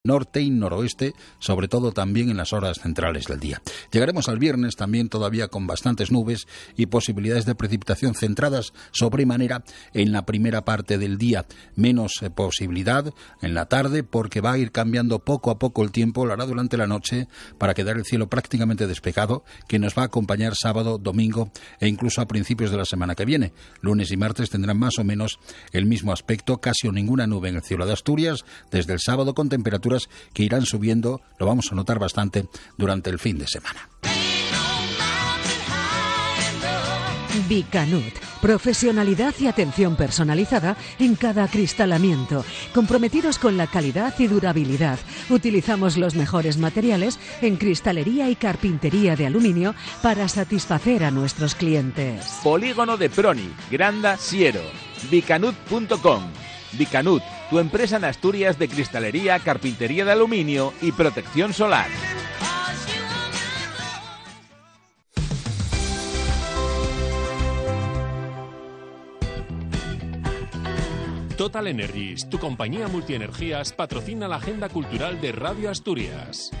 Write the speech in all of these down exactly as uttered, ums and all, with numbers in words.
norte y noroeste, sobre todo también en las horas centrales del día. Llegaremos al viernes también todavía con bastantes nubes y posibilidades de precipitación centradas sobremanera en la primera parte del día. Menos eh, posibilidad en la tarde porque va a ir cambiando poco a poco el tiempo, lo hará durante la noche para quedar el cielo prácticamente despejado, que nos va a acompañar sábado, domingo e incluso a principios de la semana que viene. Lunes y martes tendrán más o menos el mismo aspecto, casi o ninguna nube en el cielo de Asturias, desde el sábado con temperaturas que irán subiendo, lo vamos a notar bastante durante el fin de semana. Vicanut, profesionalidad y atención personalizada en cada acristalamiento, comprometidos con la calidad y durabilidad. Utilizamos los mejores materiales en cristalería y carpintería de aluminio para satisfacer a nuestros clientes. Polígono de Proni, Granda, Siero, vicanut punto com. Vicanut, tu empresa en Asturias de cristalería, carpintería de aluminio y protección solar. Total Energies, tu compañía multienergías, patrocina la agenda cultural de Radio Asturias.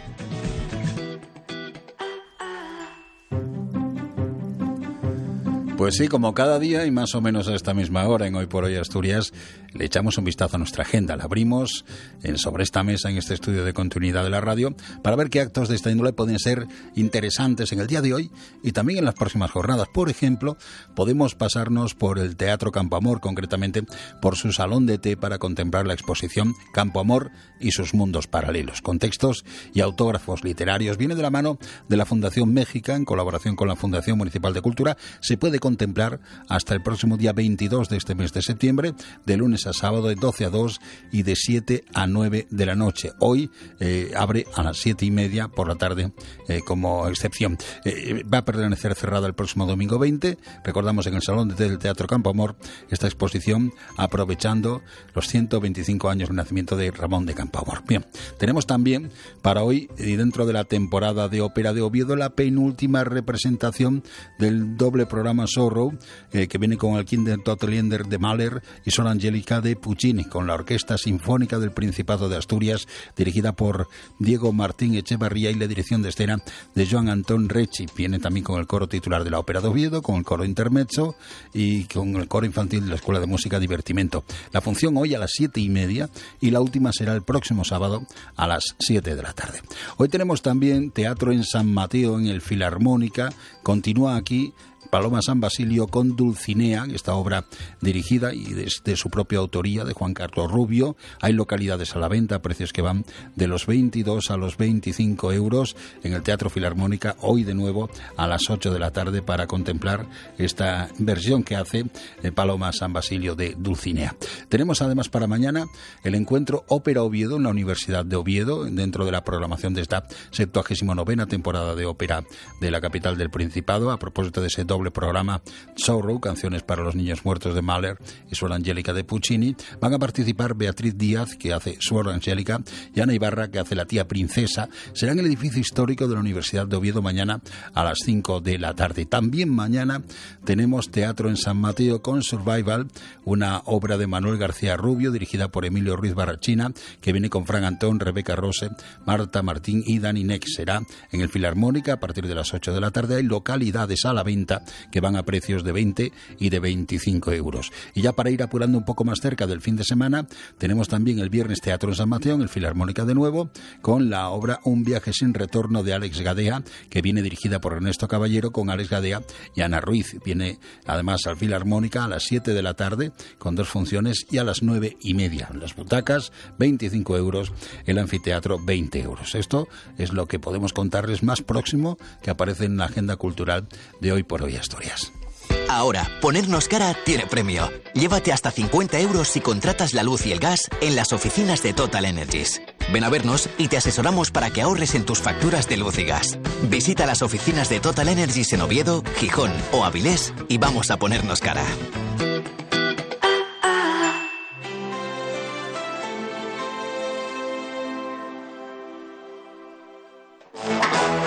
Pues sí, como cada día y más o menos a esta misma hora en Hoy por Hoy Asturias, le echamos un vistazo a nuestra agenda. La abrimos en, sobre esta mesa en este estudio de continuidad de la radio para ver qué actos de esta índole pueden ser interesantes en el día de hoy y también en las próximas jornadas. Por ejemplo, podemos pasarnos por el Teatro Campo Amor, concretamente por su salón de té para contemplar la exposición Campo Amor y sus mundos paralelos, con textos y autógrafos literarios. Viene de la mano de la Fundación México en colaboración con la Fundación Municipal de Cultura. Se puede contemplar hasta el próximo día veintidós de este mes de septiembre, de lunes a sábado de doce a dos y de siete a nueve de la noche. Hoy eh, abre a las siete y media por la tarde eh, como excepción. Eh, va a permanecer cerrada el próximo domingo veinte. Recordamos en el Salón de Té del Teatro Campo Amor esta exposición aprovechando los ciento veinticinco años del nacimiento de Ramón de Campo Amor. Bien, tenemos también para hoy y dentro de la temporada de ópera de Oviedo la penúltima representación del doble programa Sorrow, eh, que viene con el Kindertotenlieder de Mahler y Sor Angélica de Puccini, con la Orquesta Sinfónica del Principado de Asturias, dirigida por Diego Martín Echevarría y la dirección de escena de Joan Antón Recci. Viene también con el coro titular de la Ópera de Oviedo, con el coro intermezzo y con el coro infantil de la Escuela de Música Divertimento. La función hoy a las siete y media y la última será el próximo sábado a las siete de la tarde. Hoy tenemos también teatro en San Mateo, en el Filarmónica. Continúa aquí Paloma San Basilio con Dulcinea, esta obra dirigida y de, de su propia autoría de Juan Carlos Rubio. Hay localidades a la venta, precios que van de los veintidós a los veinticinco euros en el Teatro Filarmónica, hoy de nuevo a las ocho de la tarde para contemplar esta versión que hace eh, Paloma San Basilio de Dulcinea. Tenemos además para mañana el encuentro Ópera Oviedo en la Universidad de Oviedo, dentro de la programación de esta septuagésima novena temporada de ópera de la capital del Principado, a propósito de ese doble programa Sorrow, canciones para los niños muertos de Mahler y Sor Angélica de Puccini. Van a participar Beatriz Díaz, que hace Sor Angélica, y Ana Ibarra, que hace la tía princesa. Será en el edificio histórico de la Universidad de Oviedo mañana a las cinco de la tarde. También mañana tenemos teatro en San Mateo con Survival, una obra de Manuel García Rubio dirigida por Emilio Ruiz Barrachina, que viene con Fran Antón, Rebeca Rose, Marta Martín y Dani Nex. Será en el Filarmónica a partir de las ocho de la tarde. Hay localidades a la venta que van a precios de veinte y de veinticinco euros. Y ya para ir apurando un poco más cerca del fin de semana, tenemos también el viernes teatro en San Mateo, en el Filarmónica de nuevo, con la obra Un viaje sin retorno de Alex Gadea, que viene dirigida por Ernesto Caballero, con Alex Gadea y Ana Ruiz. Viene además al Filarmónica a las siete de la tarde, con dos funciones, y a las nueve y media. Las butacas, veinticinco euros, el anfiteatro, veinte euros. Esto es lo que podemos contarles más próximo que aparece en la agenda cultural de Hoy por Hoy Asturias. Ahora, ponernos cara tiene premio. Llévate hasta cincuenta euros si contratas la luz y el gas en las oficinas de Total Energies. Ven a vernos y te asesoramos para que ahorres en tus facturas de luz y gas. Visita las oficinas de Total Energies en Oviedo, Gijón o Avilés y vamos a ponernos cara.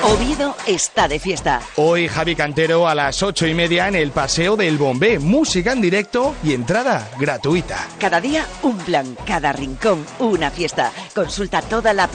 Oviedo está de fiesta. Hoy Javi Cantero a las ocho y media en el Paseo del Bombé. Música en directo y entrada gratuita. Cada día un plan, cada rincón una fiesta. Consulta toda la